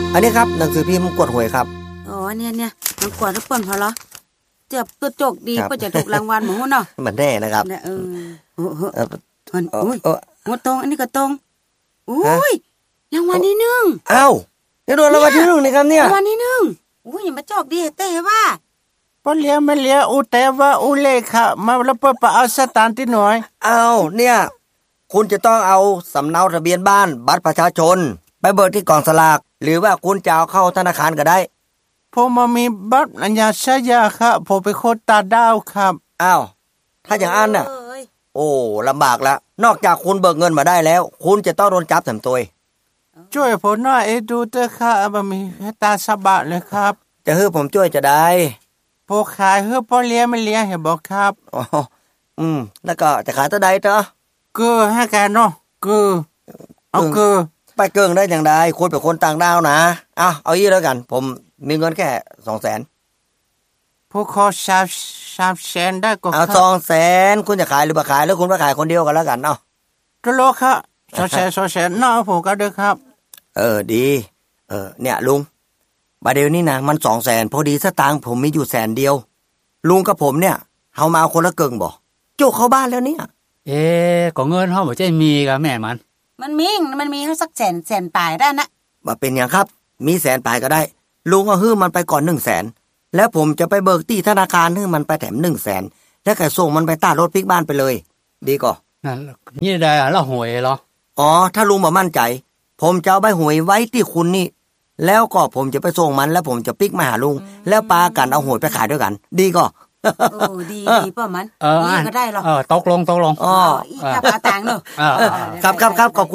อันนี้ครับหนังสือพิมพ์กวดหวยครับอ๋อเนี่ยมันกวดทุกคนพอเหรอเจ็บตัวจกดีก็จะถูกรางวัลหมูเนาะมันแน่นะครับโอ้ยหมดตรงอันนี้ก็ตรงโอ้ยรางวัลที่1 อ้าวนี่โดนรางวัลที่1นี่ครับเนี่ยรางวัลที่1โอ้ยอย่ามาจกดีเต้ว่าปเลียไม่เลียอุแต่ว่าอุเลค่ะมาแล้วปะเอาสตางค์ที่หน่อยอ้าวเนี่ยคุณจะต้องเอาสำเนาทะเบียนบ้านบัตรประชาชนไปเบิกที่กองสลากหรือว่าคุณจะเอาเข้าธนาคารก็ได้ผมมามีบัตรอัญญาชยาครับผมเป็นคนตาดาวครับอ้าวถ้าอย่างนั้นน่ะโอ้ลำบากละนอกจากคุณเบิกเงินมาได้แล้วคุณจะต้องโดนจับแถมตัวช่วยผมหน่อยดูเถอะครับบ่มีตาสบะเลยครับจะให้ผมช่วยจะได้ผมขายให้ปเลียไม่เลียเห็นบ่ครับอ๋อแล้วก็จะขายเท่าใดเถอะให้กันเนาะเอาไปเกิงได้อย่างใดคุณเป็นคนต่างดาวนะเอายี่แล้วกันผมมีเงินแค่ 200,000 ผู้ขอ300,000ได้ก็เอา 200,000คุณจะขายหรือบ่ขายแล้วคุณมาขายคนเดียวกันแล้วกันเนาะตลกครับ200,000เนาะผมก็ได้ครับดีเนี่ยลุงบาเดี๋ยวนี้นะมัน200,000พอดีสตางค์ผมมีอยู่100,000เดียวลุงกับผมเนี่ยเฮามาเอาคนละเกิงบ่จุกเข้าบ้านแล้วเนี่ยก็เงินเฮาบ่ใช่มีกะแม่มันมีเฮาสักแสนปลายได้นะบ่เป็นหยังครับมี100,000ปลายก็ได้ลุงเอาฮื้อมันไปก่อน100,000แล้วผมจะไปเบิกที่ธนาคารฮื้อมันไปแถม100,000แล้วก็ส่งมันไปต้ารถพลิกบ้านไปเลยดีก่อนั่นนี่ได้ละหวยเหรออ๋อถ้าลุงบ่มั่นใจผมจะเอาใบหวยไว้ที่คุณนี่แล้วก็ผมจะไปส่งมันแล้วผมจะปิกมาหาลุงแล้วปากันเอาหวยไปขายด้วยกันดีก่อดีป่ะมันนี่ก็ได้หรอตกลงอ๋ออีกกับอาต่างเนอะครับขอบคุณ